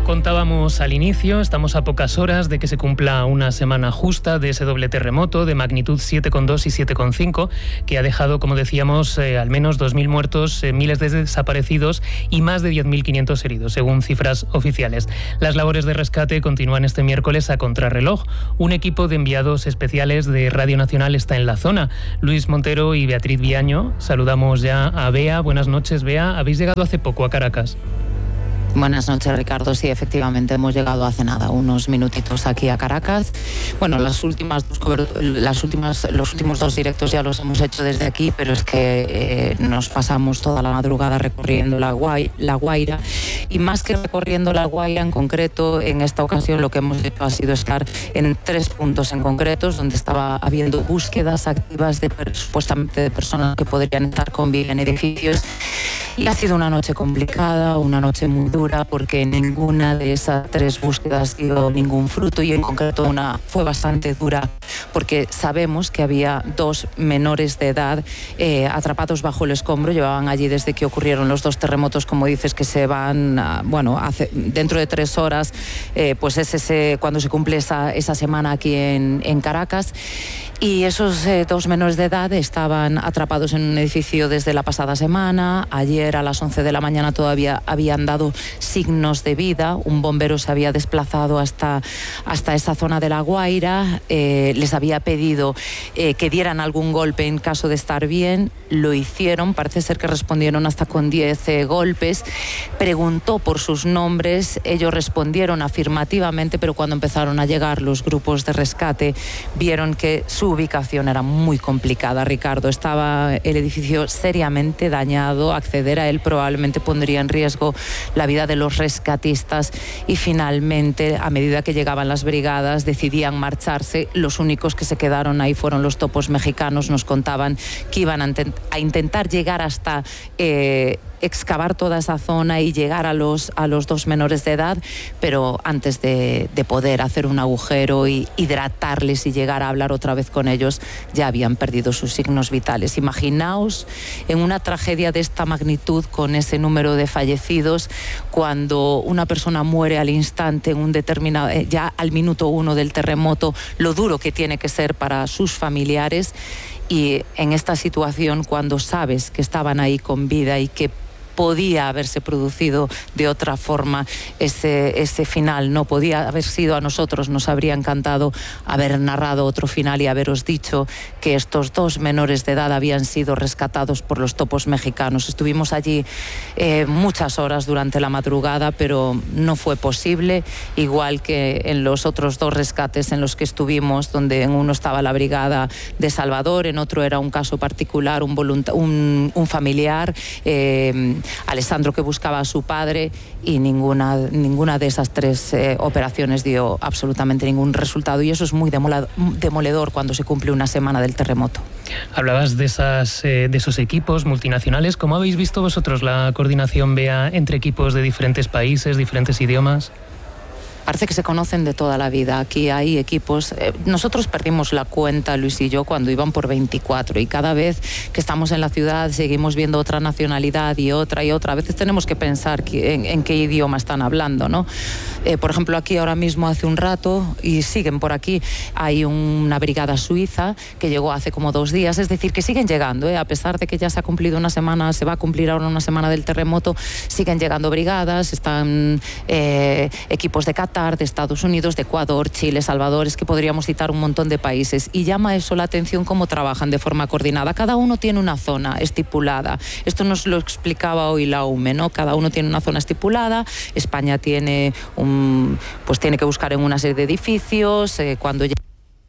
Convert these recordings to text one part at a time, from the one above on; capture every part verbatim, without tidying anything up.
Contábamos al inicio, estamos a pocas horas de que se cumpla una semana justa de ese doble terremoto de magnitud siete coma dos y siete coma cinco que ha dejado, como decíamos, eh, al menos dos mil muertos, eh, miles de desaparecidos y más de diez mil quinientos heridos, según cifras oficiales. Las labores de rescate continúan este miércoles a contrarreloj. Un equipo de enviados especiales de Radio Nacional está en la zona. Luis Montero y Beatriz Viaño. Saludamos ya a Bea. Buenas noches, Bea. Habéis llegado hace poco a Caracas. Buenas noches, Ricardo. Sí, efectivamente, hemos llegado hace nada, unos minutitos aquí a Caracas. Bueno, las últimas, las últimas, los últimos dos directos ya los hemos hecho desde aquí, pero es que eh, nos pasamos toda la madrugada recorriendo la, Guay, la Guaira, y más que recorriendo la Guaira en concreto, en esta ocasión lo que hemos hecho ha sido estar en tres puntos en concretos, donde estaba habiendo búsquedas activas de supuestamente de personas que podrían estar con vida en edificios. Y ha sido una noche complicada, una noche muy dura, porque ninguna de esas tres búsquedas dio ningún fruto, y en concreto una fue bastante dura porque sabemos que había dos menores de edad eh, atrapados bajo el escombro. Llevaban allí desde que ocurrieron los dos terremotos, como dices, que se van, a, bueno, hace, dentro de tres horas, eh, pues es ese, cuando se cumple esa, esa semana aquí en, en Caracas. Y esos eh, dos menores de edad estaban atrapados en un edificio desde la pasada semana. Ayer a las once de la mañana todavía habían dado signos de vida. Un bombero se había desplazado hasta, hasta esa zona de La Guaira. Eh, les había pedido eh, que dieran algún golpe en caso de estar bien. Lo hicieron. Parece ser que respondieron hasta con diez eh, golpes. Preguntó por sus nombres. Ellos respondieron afirmativamente, pero cuando empezaron a llegar los grupos de rescate, vieron que su ubicación era muy complicada, Ricardo. Estaba el edificio seriamente dañado. Acceder a él probablemente pondría en riesgo la vida de los rescatistas, y finalmente, a medida que llegaban las brigadas, decidían marcharse. Los únicos que se quedaron ahí fueron los topos mexicanos. Nos contaban que iban a, a intentar llegar hasta eh, excavar toda esa zona y llegar a los, a los dos menores de edad, pero antes de, de poder hacer un agujero y hidratarles y llegar a hablar otra vez con ellos, ya habían perdido sus signos vitales. Imaginaos en una tragedia de esta magnitud, con ese número de fallecidos, cuando una persona muere al instante, en un determinado, ya al minuto uno del terremoto, lo duro que tiene que ser para sus familiares. Y en esta situación, cuando sabes que estaban ahí con vida y que podía haberse producido de otra forma ese, ese final, no podía haber sido, a nosotros nos habría encantado haber narrado otro final y haberos dicho que estos dos menores de edad habían sido rescatados por los topos mexicanos. Estuvimos allí eh, muchas horas durante la madrugada, pero no fue posible, igual que en los otros dos rescates en los que estuvimos, donde en uno estaba la brigada de Salvador, en otro era un caso particular, un, volunta- un, un familiar, eh, Alessandro, que buscaba a su padre, y ninguna, ninguna de esas tres eh, operaciones dio absolutamente ningún resultado, y eso es muy demoledor cuando se cumple una semana del terremoto. Hablabas de, esas, eh, de esos equipos multinacionales. ¿Cómo habéis visto vosotros la coordinación, Bea, entre equipos de diferentes países, diferentes idiomas? Parece que se conocen de toda la vida. Aquí hay equipos. Eh, nosotros perdimos la cuenta, Luis y yo, cuando iban por veinticuatro, y cada vez que estamos en la ciudad seguimos viendo otra nacionalidad y otra y otra. A veces tenemos que pensar que, en, en qué idioma están hablando, ¿no? Eh, por ejemplo, aquí ahora mismo, hace un rato, y siguen por aquí, hay una brigada suiza que llegó hace como dos días. Es decir, que siguen llegando, ¿eh? A pesar de que ya se ha cumplido una semana, se va a cumplir ahora una semana del terremoto, siguen llegando brigadas, están eh, equipos de Qatar, de Estados Unidos, de Ecuador, Chile, Salvador. Es que podríamos citar un montón de países, y llama eso la atención, cómo trabajan de forma coordinada. Cada uno tiene una zona estipulada. Esto nos lo explicaba hoy la U M E, ¿no? Cada uno tiene una zona estipulada. España tiene un, pues tiene que buscar en una serie de edificios. Eh, cuando ya...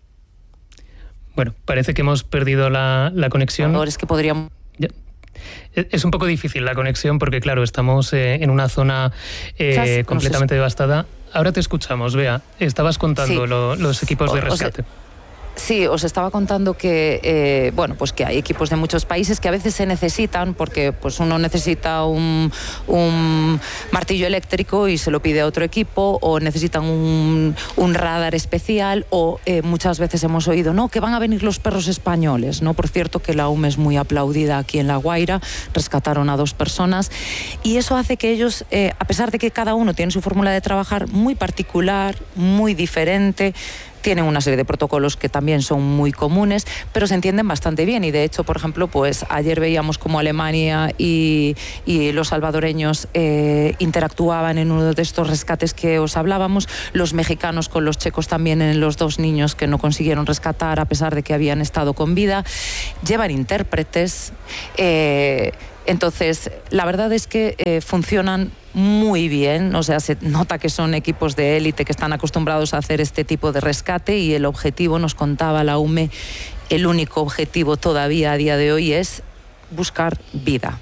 Bueno, parece que hemos perdido la, la conexión. Es que podríamos... Ya. Es un poco difícil la conexión porque, claro, estamos eh, en una zona eh, completamente devastada. Ahora te escuchamos, Bea. Estabas contando sí. lo, los equipos de rescate. O sea, Sí, os estaba contando que eh, bueno, pues que hay equipos de muchos países que a veces se necesitan porque pues uno necesita un, un martillo eléctrico y se lo pide a otro equipo, o necesitan un, un radar especial, o eh, muchas veces hemos oído no, que van a venir los perros españoles, ¿no? Por cierto, que la U M E es muy aplaudida aquí en La Guaira, rescataron a dos personas y eso hace que ellos, eh, a pesar de que cada uno tiene su fórmula de trabajar muy particular, muy diferente, tienen una serie de protocolos que también son muy comunes, pero se entienden bastante bien. Y de hecho, por ejemplo, pues ayer veíamos cómo Alemania y, y los salvadoreños eh, interactuaban en uno de estos rescates que os hablábamos, los mexicanos con los checos también en los dos niños que no consiguieron rescatar a pesar de que habían estado con vida. Llevan intérpretes. Eh, entonces, la verdad es que eh, funcionan muy bien, o sea, se nota que son equipos de élite que están acostumbrados a hacer este tipo de rescate, y el objetivo, nos contaba la U M E, el único objetivo todavía a día de hoy es buscar vida.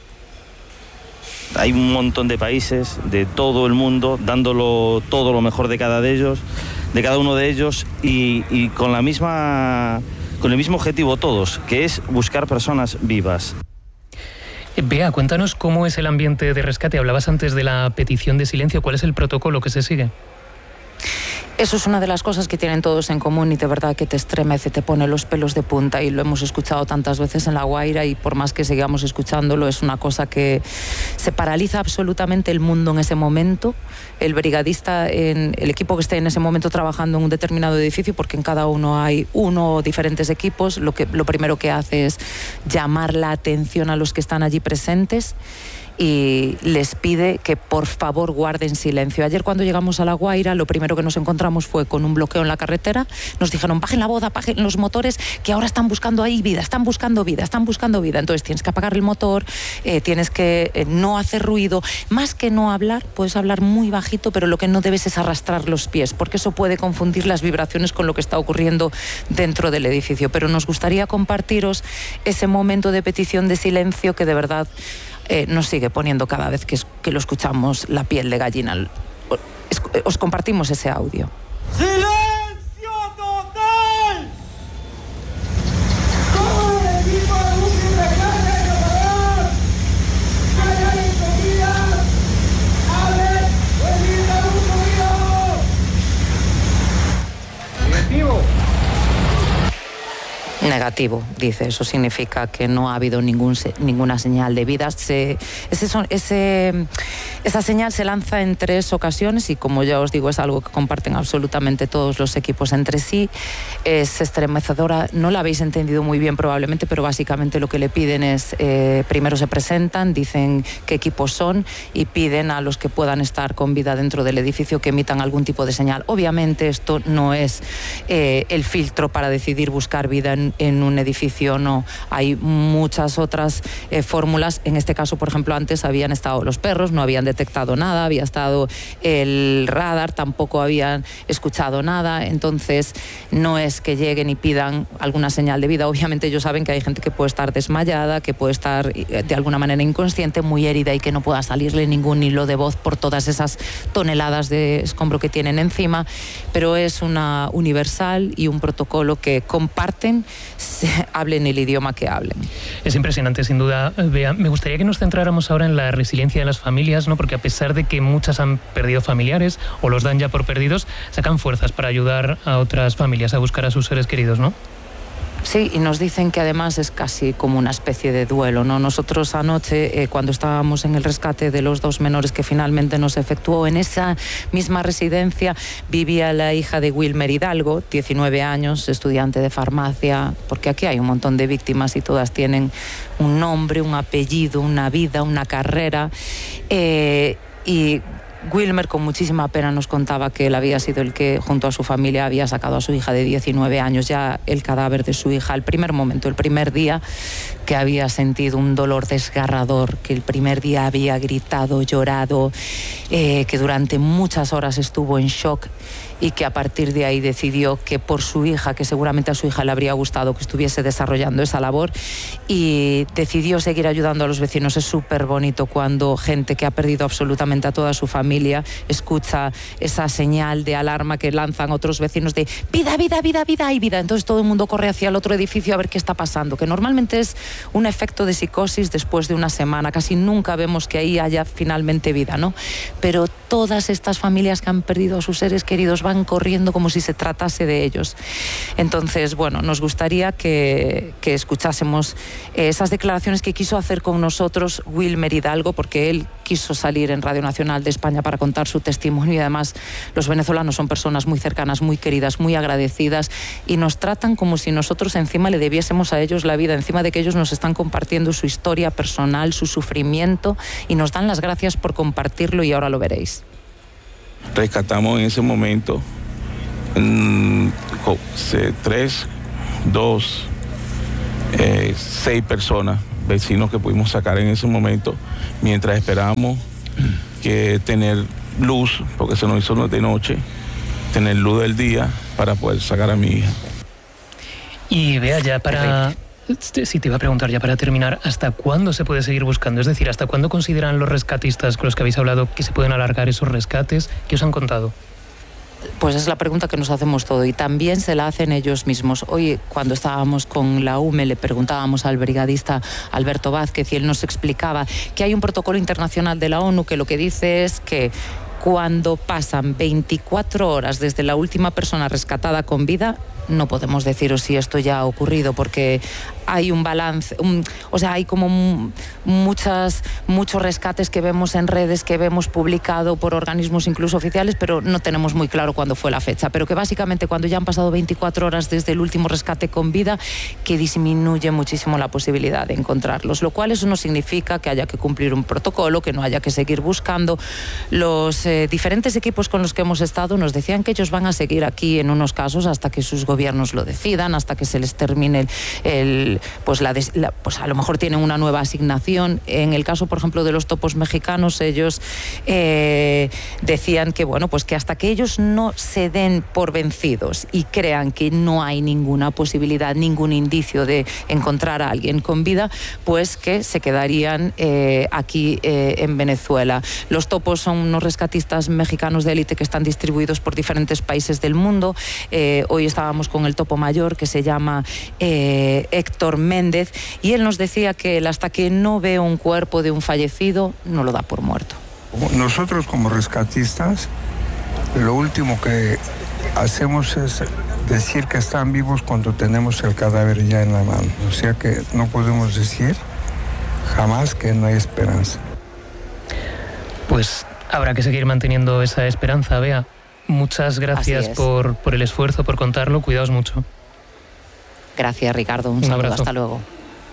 Hay un montón de países de todo el mundo dándolo todo lo mejor de cada de ellos, de cada uno de ellos, y, y con la misma, con el mismo objetivo todos, que es buscar personas vivas. Bea, cuéntanos cómo es el ambiente de rescate. Hablabas antes de la petición de silencio. ¿Cuál es el protocolo que se sigue? Eso es una de las cosas que tienen todos en común y de verdad que te estremece, te pone los pelos de punta, y lo hemos escuchado tantas veces en La Guaira, y por más que sigamos escuchándolo es una cosa que se paraliza absolutamente el mundo en ese momento. El brigadista, en el equipo que esté en ese momento trabajando en un determinado edificio, porque en cada uno hay uno o diferentes equipos, lo, que, lo primero que hace es llamar la atención a los que están allí presentes y les pide que por favor guarden silencio. Ayer cuando llegamos a La Guaira, lo primero que nos encontramos fue con un bloqueo en la carretera. Nos dijeron, bajen la voz, apaguen los motores, que ahora están buscando ahí vida, están buscando vida, están buscando vida. Entonces tienes que apagar el motor, eh, tienes que eh, no hacer ruido. Más que no hablar, puedes hablar muy bajito, pero lo que no debes es arrastrar los pies, porque eso puede confundir las vibraciones con lo que está ocurriendo dentro del edificio. Pero nos gustaría compartiros ese momento de petición de silencio que de verdad Eh, nos sigue poniendo cada vez que, es, que lo escuchamos la piel de gallina. Os, os compartimos ese audio. ¡Silencio total! ¡Todo el equipo de búsqueda de carga y operador! ¡Callar enseguida! ¡Abre! ¡Evita un sonido! ¡Negativo! Negativo, dice. Eso significa que no ha habido ningún, ninguna señal de vida. Se, ese, ese, esa señal se lanza en tres ocasiones y, como ya os digo, es algo que comparten absolutamente todos los equipos entre sí. Es estremecedora. No la habéis entendido muy bien probablemente, pero básicamente lo que le piden es, eh, primero se presentan, dicen qué equipos son y piden a los que puedan estar con vida dentro del edificio que emitan algún tipo de señal. Obviamente esto no es eh, el filtro para decidir buscar vida en en un edificio, no. Hay muchas otras eh, fórmulas. En este caso, por ejemplo, antes habían estado los perros, no habían detectado nada, había estado el radar, tampoco habían escuchado nada. Entonces no es que lleguen y pidan alguna señal de vida. Obviamente ellos saben que hay gente que puede estar desmayada, que puede estar de alguna manera inconsciente, muy herida, y que no pueda salirle ningún hilo de voz por todas esas toneladas de escombro que tienen encima, pero es una universal y un protocolo que comparten, hablen el idioma que hablen. Es impresionante, sin duda, Bea. Me gustaría que nos centráramos ahora en la resiliencia de las familias, ¿no? Porque a pesar de que muchas han perdido familiares o los dan ya por perdidos, sacan fuerzas para ayudar a otras familias a buscar a sus seres queridos, ¿no? Sí, y nos dicen que además es casi como una especie de duelo, ¿no? Nosotros anoche, eh, cuando estábamos en el rescate de los dos menores que finalmente nos efectuó, en esa misma residencia vivía la hija de Wilmer Hidalgo, diecinueve años, estudiante de farmacia, porque aquí hay un montón de víctimas y todas tienen un nombre, un apellido, una vida, una carrera, eh, y Wilmer con muchísima pena nos contaba que él había sido el que junto a su familia había sacado a su hija de diecinueve años, ya el cadáver de su hija, el primer momento, el primer día que había sentido un dolor desgarrador, que el primer día había gritado, llorado, eh, que durante muchas horas estuvo en shock y que a partir de ahí decidió que por su hija, que seguramente a su hija le habría gustado que estuviese desarrollando esa labor, y decidió seguir ayudando a los vecinos. Es súper bonito cuando gente que ha perdido absolutamente a toda su familia escucha esa señal de alarma que lanzan otros vecinos de vida, vida, vida, vida y vida. Entonces todo el mundo corre hacia el otro edificio a ver qué está pasando, que normalmente es un efecto de psicosis después de una semana. Casi nunca vemos que ahí haya finalmente vida, ¿no? Pero todas estas familias que han perdido a sus seres queridos van corriendo como si se tratase de ellos. Entonces, bueno, nos gustaría que, que escuchásemos esas declaraciones que quiso hacer con nosotros Wilmer Hidalgo, porque él quiso salir en Radio Nacional de España para contar su testimonio, y además los venezolanos son personas muy cercanas, muy queridas, muy agradecidas, y nos tratan como si nosotros encima le debiésemos a ellos la vida, encima de que ellos nos están compartiendo su historia personal, su sufrimiento, y nos dan las gracias por compartirlo, y ahora lo veréis. Rescatamos en ese momento mmm, tres, dos, eh, seis personas, vecinos que pudimos sacar en ese momento, mientras esperábamos que tener luz, porque se nos hizo de noche, tener luz del día para poder sacar a mi hija. Y vea, ya para... Sí, te iba a preguntar ya para terminar, ¿hasta cuándo se puede seguir buscando? Es decir, ¿hasta cuándo consideran los rescatistas con los que habéis hablado que se pueden alargar esos rescates? ¿Qué os han contado? Pues es la pregunta que nos hacemos todo, y también se la hacen ellos mismos. Hoy, cuando estábamos con la U M E, le preguntábamos al brigadista Alberto Vázquez, y él nos explicaba que hay un protocolo internacional de la ONU que lo que dice es que cuando pasan veinticuatro horas desde la última persona rescatada con vida, no podemos deciros si esto ya ha ocurrido, porque hay un balance, un, o sea, hay como muchas, muchos rescates que vemos en redes, que vemos publicado por organismos incluso oficiales, pero no tenemos muy claro cuándo fue la fecha. Pero que básicamente cuando ya han pasado veinticuatro horas desde el último rescate con vida, que disminuye muchísimo la posibilidad de encontrarlos, lo cual eso no significa que haya que cumplir un protocolo, que no haya que seguir buscando. Los eh, diferentes equipos con los que hemos estado nos decían que ellos van a seguir aquí en unos casos hasta que sus gobiernos lo decidan, hasta que se les termine el, el pues, la, la pues a lo mejor tienen una nueva asignación. En el caso, por ejemplo, de los topos mexicanos, ellos eh, decían que bueno, pues que hasta que ellos no se den por vencidos y crean que no hay ninguna posibilidad, ningún indicio de encontrar a alguien con vida, pues que se quedarían eh, aquí eh, en Venezuela. Los topos son unos rescatistas mexicanos de élite que están distribuidos por diferentes países del mundo. Eh, hoy estábamos con el topo mayor, que se llama eh, Héctor Méndez, y él nos decía que él, hasta que no ve un cuerpo de un fallecido, no lo da por muerto. Nosotros como rescatistas, lo último que hacemos es decir que están vivos cuando tenemos el cadáver ya en la mano. O sea que no podemos decir jamás que no hay esperanza. Pues habrá que seguir manteniendo esa esperanza, Bea. Muchas gracias por, por el esfuerzo, por contarlo. Cuidaos mucho. Gracias, Ricardo. Un, Un saludo. abrazo. Hasta luego.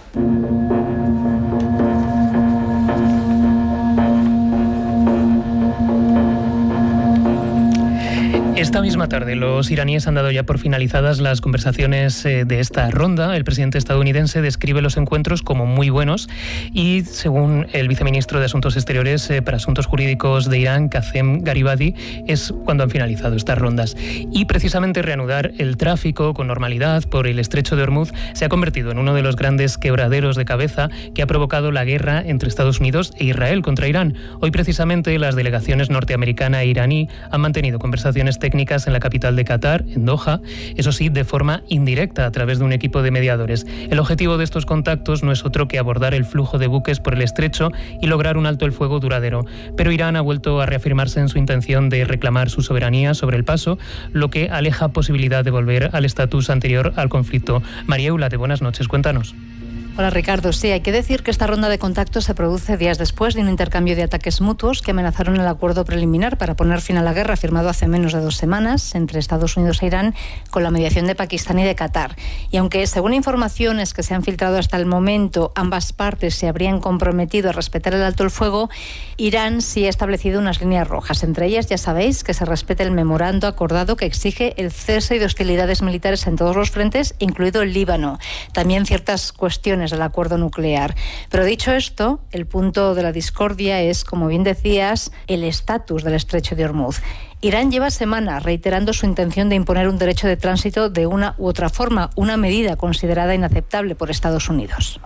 Esta misma tarde los iraníes han dado ya por finalizadas las conversaciones eh, de esta ronda. El presidente estadounidense describe los encuentros como muy buenos y, según el viceministro de Asuntos Exteriores eh, para Asuntos Jurídicos de Irán, Qasem Gharibabadi, es cuando han finalizado estas rondas. Y precisamente reanudar el tráfico con normalidad por el estrecho de Hormuz se ha convertido en uno de los grandes quebraderos de cabeza que ha provocado la guerra entre Estados Unidos e Israel contra Irán. Hoy precisamente las delegaciones norteamericana e iraní han mantenido conversaciones técnicas en la capital de Qatar, en Doha, eso sí, de forma indirecta, a través de un equipo de mediadores. El objetivo de estos contactos no es otro que abordar el flujo de buques por el estrecho y lograr un alto el fuego duradero. Pero Irán ha vuelto a reafirmarse en su intención de reclamar su soberanía sobre el paso, lo que aleja posibilidad de volver al estatus anterior al conflicto. María Eulate, buenas noches, cuéntanos. Hola Ricardo, sí, hay que decir que esta ronda de contactos se produce días después de un intercambio de ataques mutuos que amenazaron el acuerdo preliminar para poner fin a la guerra firmado hace menos de dos semanas entre Estados Unidos e Irán con la mediación de Pakistán y de Qatar. Y aunque, según informaciones que se han filtrado hasta el momento, ambas partes se habrían comprometido a respetar el alto el fuego, Irán sí ha establecido unas líneas rojas. Entre ellas, ya sabéis, que se respete el memorando acordado que exige el cese de hostilidades militares en todos los frentes, incluido el Líbano. También ciertas cuestiones condiciones del acuerdo nuclear. Pero dicho esto, el punto de la discordia es, como bien decías, el estatus del estrecho de Hormuz. Irán lleva semanas reiterando su intención de imponer un derecho de tránsito de una u otra forma, una medida considerada inaceptable por Estados Unidos.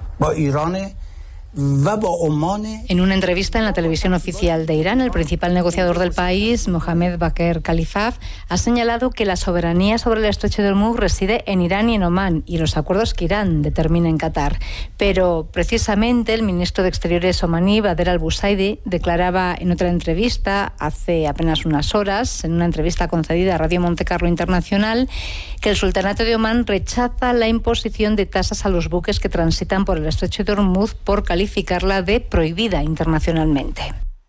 En una entrevista en la televisión oficial de Irán, el principal negociador del país, Mohammad Bakr Khalifaf, ha señalado que la soberanía sobre el estrecho de Hormuz reside en Irán y en Omán y los acuerdos que Irán determina en Qatar. Pero precisamente el ministro de Exteriores omaní, Badr al-Busaidi, declaraba en otra entrevista hace apenas unas horas, en una entrevista concedida a Radio Monte Carlo Internacional, que el sultanato de Omán rechaza la imposición de tasas a los buques que transitan por el estrecho de Hormuz por calificarla de prohibida internacionalmente.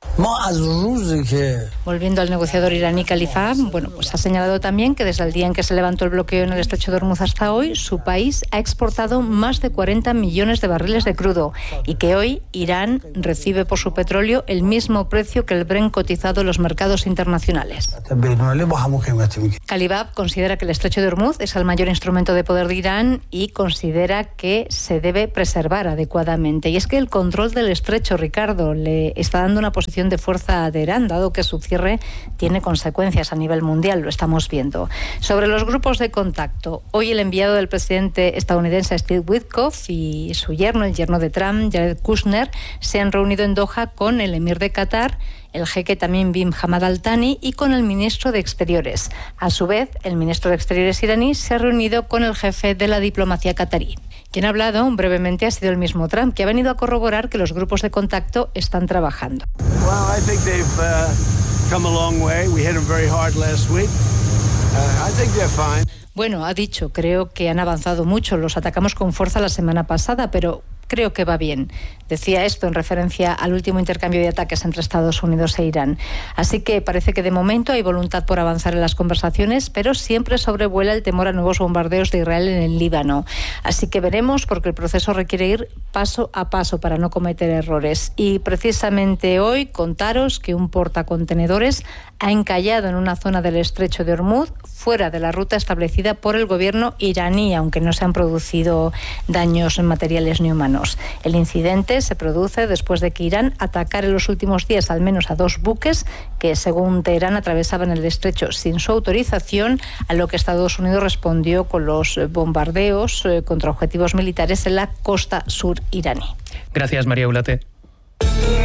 Volviendo al negociador iraní Khalifaf, bueno, pues ha señalado también que desde el día en que se levantó el bloqueo en el estrecho de Hormuz hasta hoy, su país ha exportado más de cuarenta millones de barriles de crudo y que hoy Irán recibe por su petróleo el mismo precio que el Brent cotizado en los mercados internacionales. Khalifaf considera que el estrecho de Hormuz es el mayor instrumento de poder de Irán y considera que se debe preservar adecuadamente. Y es que el control del estrecho, Ricardo, le está dando una posición de fuerza a Teherán, dado que su cierre tiene consecuencias a nivel mundial, lo estamos viendo. Sobre los grupos de contacto, hoy el enviado del presidente estadounidense Steve Witkoff y su yerno, el yerno de Trump, Jared Kushner, se han reunido en Doha con el emir de Qatar, el jeque Tamim bin Hamad Al Thani, y con el ministro de Exteriores. A su vez, el ministro de Exteriores iraní se ha reunido con el jefe de la diplomacia qatarí. Quien ha hablado brevemente ha sido el mismo Trump, que ha venido a corroborar que los grupos de contacto están trabajando. Well, I think they've uh, come a long way. We hit them very hard last week. Uh, I think they're fine. Bueno, ha dicho, creo que han avanzado mucho. Los atacamos con fuerza la semana pasada, pero creo que va bien. Decía esto en referencia al último intercambio de ataques entre Estados Unidos e Irán. Así que parece que de momento hay voluntad por avanzar en las conversaciones, pero siempre sobrevuela el temor a nuevos bombardeos de Israel en el Líbano. Así que veremos, porque el proceso requiere ir paso a paso para no cometer errores. Y precisamente hoy contaros que un portacontenedores ha encallado en una zona del estrecho de Hormuz, fuera de la ruta establecida por el gobierno iraní, aunque no se han producido daños materiales ni humanos. El incidente se produce después de que Irán atacara en los últimos días al menos a dos buques que, según Teherán, atravesaban el estrecho sin su autorización, a lo que Estados Unidos respondió con los bombardeos eh, contra objetivos militares en la costa sur iraní. Gracias, María Eulate.